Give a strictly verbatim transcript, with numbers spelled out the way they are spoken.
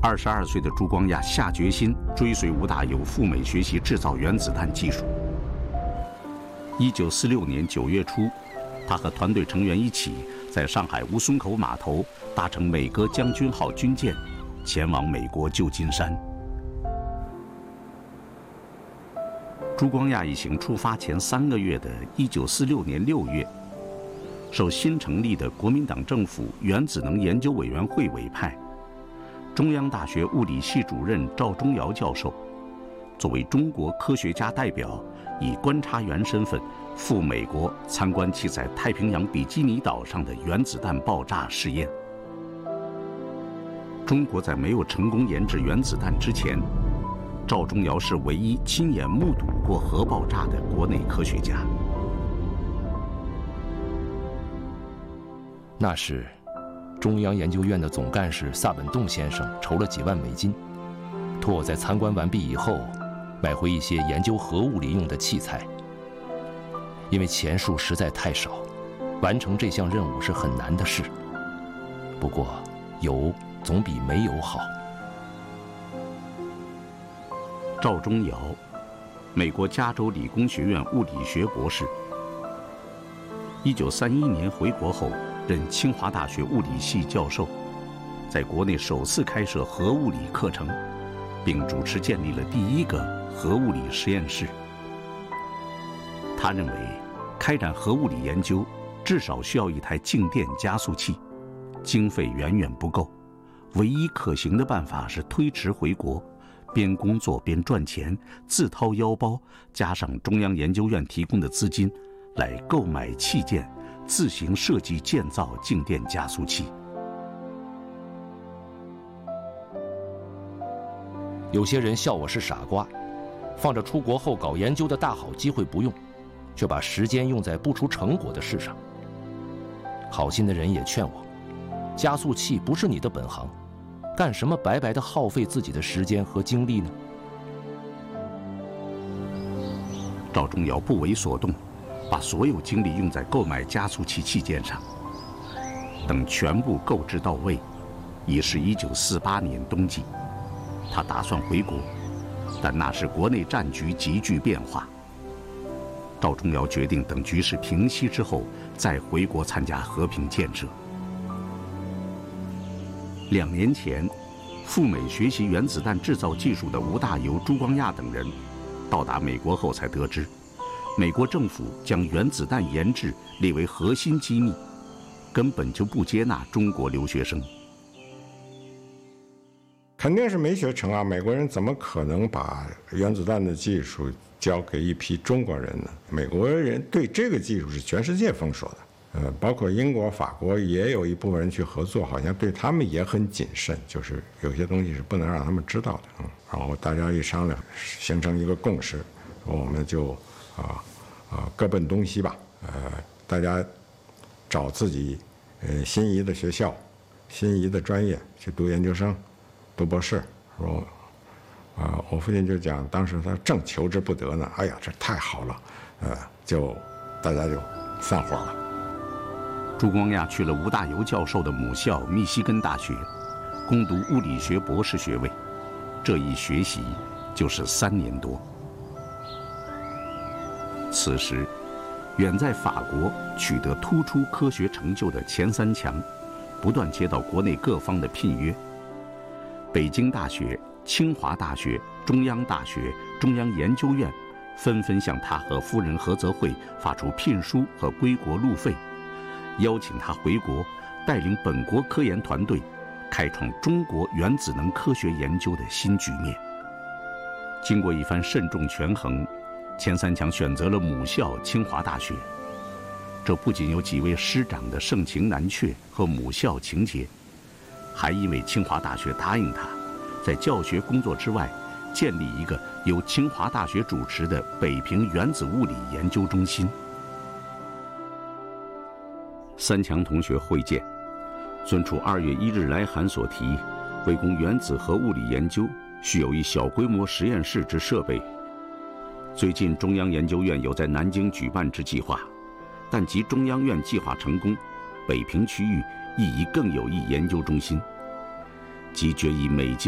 二十二岁的朱光亚下决心追随吴大猷赴美学习制造原子弹技术。一九四六年九月初，他和团队成员一起在上海吴淞口码头搭乘美鸽将军号军舰，前往美国旧金山。朱光亚一行出发前三个月的一九四六年六月，受新成立的国民党政府原子能研究委员会委派，中央大学物理系主任赵忠尧教授作为中国科学家代表，以观察员身份赴美国参观其在太平洋比基尼岛上的原子弹爆炸试验。中国在没有成功研制原子弹之前，赵忠尧是唯一亲眼目睹过核爆炸的国内科学家。 那时，中央研究院的总干事萨本栋先生筹了几万美金，托我在参观完毕以后，买回一些研究核物理用的器材。因为钱数实在太少，完成这项任务是很难的事。不过，有总比没有好。 赵忠尧，美国加州理工学院物理学博士。一九三一年回国后，任清华大学物理系教授，在国内首次开设核物理课程，并主持建立了第一个核物理实验室。他认为，开展核物理研究至少需要一台静电加速器，经费远远不够，唯一可行的办法是推迟回国，边工作边赚钱，自掏腰包，加上中央研究院提供的资金，来购买器件，自行设计建造静电加速器。 有些人笑我是傻瓜，放着出国后搞研究的大好机会不用，却把时间用在不出成果的事上。好心的人也劝我，加速器不是你的本行，干什么白白的耗费自己的时间和精力呢？ 赵忠尧不为所动，把所有精力用在购买加速器器件上。等全部购置到位，已是一九四八年冬季。他打算回国，但那时国内战局急剧变化。赵忠尧决定等局势平息之后，再回国参加和平建设。两年前，赴美学习原子弹制造技术的吴大猷、朱光亚等人，到达美国后才得知，美国政府将原子弹研制列为核心机密，根本就不接纳中国留学生。 肯定是没学成啊！美国人怎么可能把原子弹的技术交给一批中国人呢？美国人对这个技术是全世界封锁的。呃，包括英国、法国也有一部分人去合作，好像对他们也很谨慎，就是有些东西是不能让他们知道的。嗯，然后大家一商量，形成一个共识，说我们就啊啊各奔东西吧。呃，大家找自己呃心仪的学校、心仪的专业去读研究生、读博士。说啊，我父亲就讲，当时他正求之不得呢。哎呀，这太好了，呃，就大家就散伙了。 朱光亚去了吴大猷教授的母校密西根大学，攻读物理学博士学位。这一学习就是三年多。此时，远在法国取得突出科学成就的钱三强，不断接到国内各方的聘约。北京大学、清华大学、中央大学、中央研究院纷纷向他和夫人何泽慧发出聘书和归国路费，邀请他回国，带领本国科研团队，开创中国原子能科学研究的新局面。经过一番慎重权衡，钱三强选择了母校清华大学。这不仅有几位师长的盛情难却和母校情结，还因为清华大学答应他，在教学工作之外，建立一个由清华大学主持的北平原子物理研究中心。三强同学会见，遵处二月一日来函所提，为供原子核物理研究，需有一小规模实验室之设备。最近中央研究院有在南京举办之计划，但即中央院计划成功，北平区域亦宜更有一研究中心，即决议每届